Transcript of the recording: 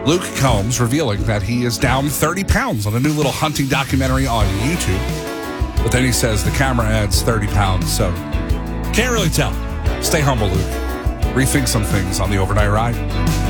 Luke Combs revealing that he is down 30 pounds on a new little hunting documentary on YouTube. But then he says the camera adds 30 pounds, so can't really tell. Stay humble, Luke. Rethink some things on the overnight ride.